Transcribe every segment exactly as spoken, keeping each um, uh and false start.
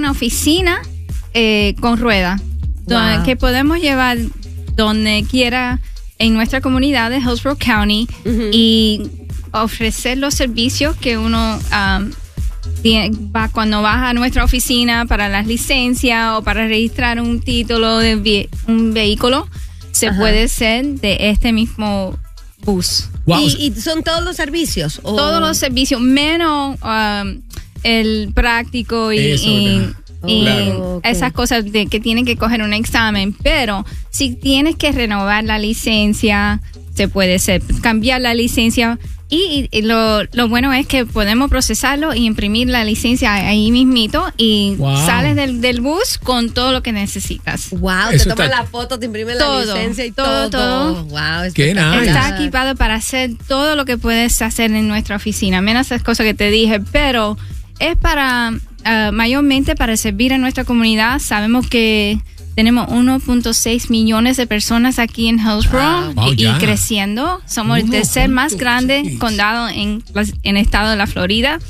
una oficina eh, con rueda, wow. que podemos llevar donde quiera en nuestra comunidad de Hillsborough County uh-huh. y ofrecer los servicios que uno um, tiene, va cuando vas a nuestra oficina para las licencias o para registrar un título de vi- un vehículo, se uh-huh. puede hacer de este mismo bus. Wow. ¿Y, ¿Y son todos los servicios? ¿O? Todos los servicios, menos um, el práctico y, Eso, y, oh, y claro. okay. esas cosas de que tienen que coger un examen. Pero si tienes que renovar la licencia, se puede hacer, cambiar la licencia. Y, y lo, lo bueno es que podemos procesarlo y imprimir la licencia ahí mismito y wow. sales del, del bus con todo lo que necesitas. Wow, Eso te tomas está... la foto, te imprimen todo, la licencia y todo. todo. todo. Wow, Qué nice. Está equipado para hacer todo lo que puedes hacer en nuestra oficina, menos esas cosas que te dije, pero es para, uh, mayormente para servir a nuestra comunidad. Sabemos que tenemos uno punto seis millones de personas aquí en Hillsborough wow. y, Wow, y creciendo. Somos el tercer más grande condado en, en el estado de la Florida.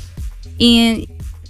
Y,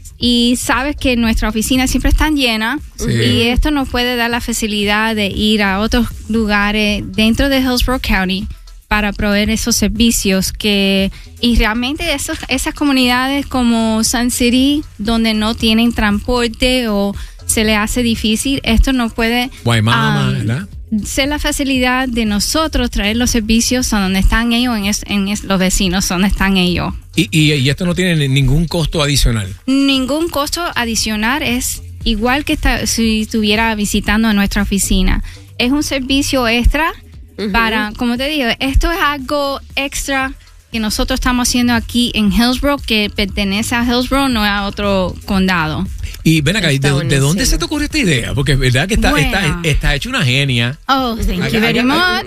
y sabes que nuestra oficina siempre está llena sí. y esto nos puede dar la facilidad de ir a otros lugares dentro de Hillsborough County para proveer esos servicios que y realmente esos, esas comunidades como Sun City donde no tienen transporte o se le hace difícil, esto no puede Guaymama, um, ¿verdad? Ser la facilidad de nosotros traer los servicios a donde están ellos, en, es, en es, los vecinos, donde están ellos. Y, y, y esto no tiene ningún costo adicional. Ningún costo adicional, es igual que está, si estuviera visitando a nuestra oficina. Es un servicio extra uh-huh. para, como te digo, esto es algo extra que nosotros estamos haciendo aquí en Hillsborough, que pertenece a Hillsborough, no a otro condado. Y ven acá, ¿de, ¿de dónde se te ocurrió esta idea? Porque es verdad que está, bueno. está, está hecho una genia. Oh, thank you very much.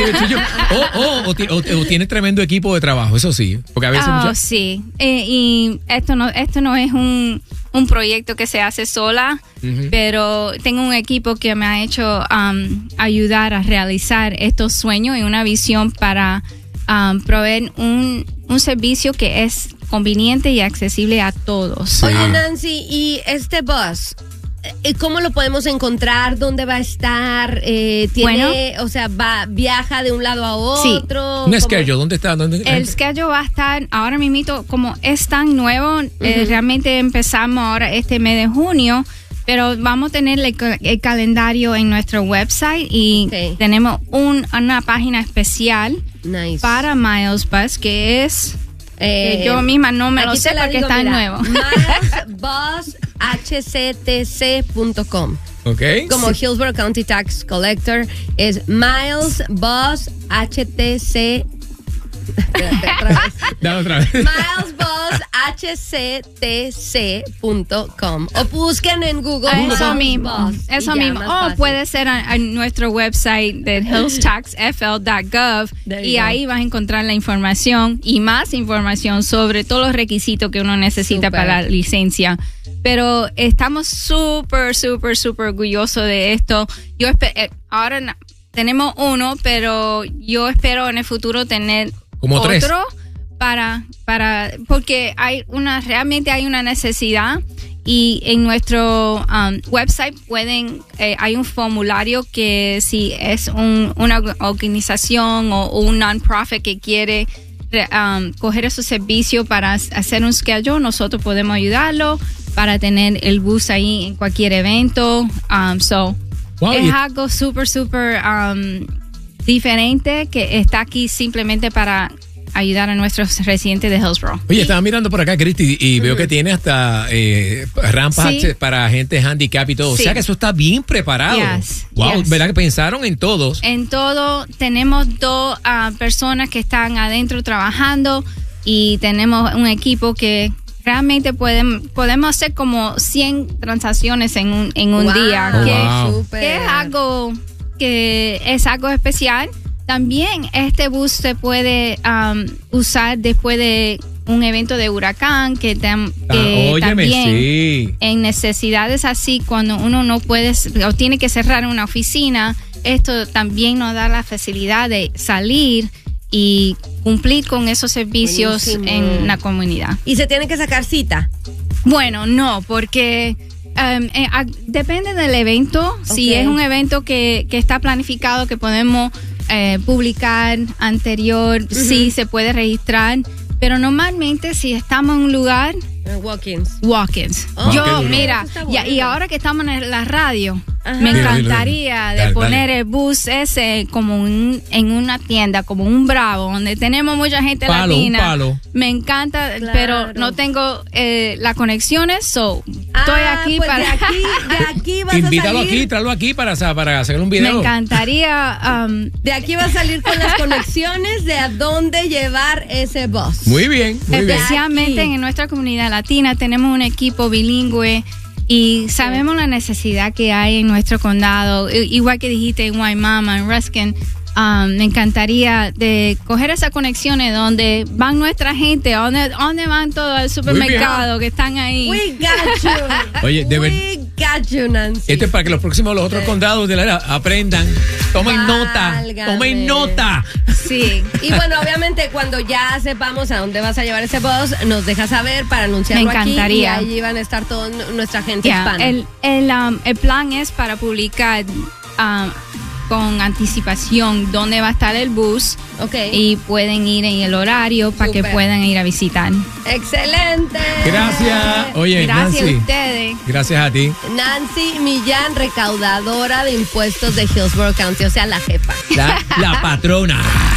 O, o, o, o, o tiene tremendo equipo de trabajo, eso sí. Porque a veces oh, mucha... sí. Eh, y esto no, esto no es un, un proyecto que se hace sola, uh-huh. pero tengo un equipo que me ha hecho um, ayudar a realizar estos sueños y una visión para um, proveer un, un servicio que es conveniente y accesible a todos. Sí. Oye, Nancy, ¿y este bus, cómo lo podemos encontrar? ¿Dónde va a estar? Eh, ¿Tiene, bueno, o sea, va viaja de un lado a otro? Sí. Un schedule, ¿dónde está? ¿Dónde? El schedule va a estar ahora mismo, como es tan nuevo, uh-huh. eh, realmente empezamos ahora este mes de junio, pero vamos a tener el, el calendario en nuestro website y okay. tenemos un, una página especial nice. para Miles Bus, que es... Eh, yo misma no me lo sé porque digo, está mira, nuevo. miles bus h c t c punto com. Okay. Como sí. Hillsborough County Tax Collector es Miles Bus H T C. Dale otra vez. Miles Bus H C T C punto com. O busquen en Google. Eso Miles mismo. Bus, eso mismo. O puede ser a, a nuestro website de hills tax f l dot gov y go. Ahí vas a encontrar la información y más información sobre todos los requisitos que uno necesita Super. Para la licencia. Pero estamos súper, súper, súper orgullosos de esto. Yo espe- ahora no, tenemos uno, pero yo espero en el futuro tener como otro tres. para para porque hay una realmente hay una necesidad y en nuestro um, website pueden eh, hay un formulario que si es un, una organización o un non-profit que quiere um, coger esos servicios para hacer un schedule, nosotros podemos ayudarlo para tener el bus ahí en cualquier evento. Um, so wow, es yeah. algo súper súper um, diferente que está aquí simplemente para ayudar a nuestros residentes de Hillsborough. Oye, estaba mirando por acá, Cristi, y, y veo que tiene hasta eh, rampas sí. para gente handicap y todo. Sí. O sea que eso está bien preparado. Yes. Wow, yes. ¿verdad que pensaron en todos? En todo. Tenemos dos uh, personas que están adentro trabajando y tenemos un equipo que realmente pueden, podemos hacer como cien transacciones en un, en un wow. día. Oh, que, wow. que es algo que es algo especial. También este bus se puede um, usar después de un evento de huracán, que, tam, que ah, óyeme, también sí. en necesidades así, cuando uno no puede o tiene que cerrar una oficina, esto también nos da la facilidad de salir y cumplir con esos servicios buenísimo. En la comunidad. ¿Y se tiene que sacar cita? Bueno, no, porque Um, eh, a, depende del evento. Okay. Si es un evento que, que está planificado, que podemos eh, publicar anterior, uh-huh. sí se puede registrar. Pero normalmente si estamos en un lugar... Uh, walk-ins. Walk-ins. Oh, Yo, mira, bueno. y, y ahora que estamos en la radio, Ajá. me encantaría dale, de dale, poner dale. el bus ese como un, en una tienda, como un Bravo, donde tenemos mucha gente palo, latina. Un palo. Me encanta, claro. pero no tengo eh, las conexiones, so ah, estoy aquí pues para... De aquí, de aquí vas Invítalo a salir. aquí, tráelo aquí para, para hacer un video. Me encantaría... Um, de aquí va a salir con las conexiones de a dónde llevar ese bus. Muy bien, muy Especialmente bien. en nuestra comunidad latina tenemos un equipo bilingüe y sabemos la necesidad que hay en nuestro condado, igual que dijiste en Waimama, en Ruskin. Um, me encantaría de coger esas conexiones donde van nuestra gente, donde, donde van todos al supermercado que están ahí. We got you. Oye, de ver, We got you, Nancy. Este es para que los próximos, los otros sí. condados de la era aprendan. Tomen Válgame. nota, tomen nota. Sí. Y bueno, obviamente cuando ya sepamos a dónde vas a llevar ese bus, nos dejas saber para anunciarlo me encantaría. aquí y allí van a estar toda nuestra gente yeah. hispana. El, el, um, el plan es para publicar um, con anticipación dónde va a estar el bus, okay. y pueden ir en el horario para que puedan ir a visitar. ¡Excelente! Gracias. Oye, gracias Nancy, a ustedes. Gracias a ti. Nancy Millán, recaudadora de impuestos de Hillsborough County, o sea, la jefa. La, la patrona.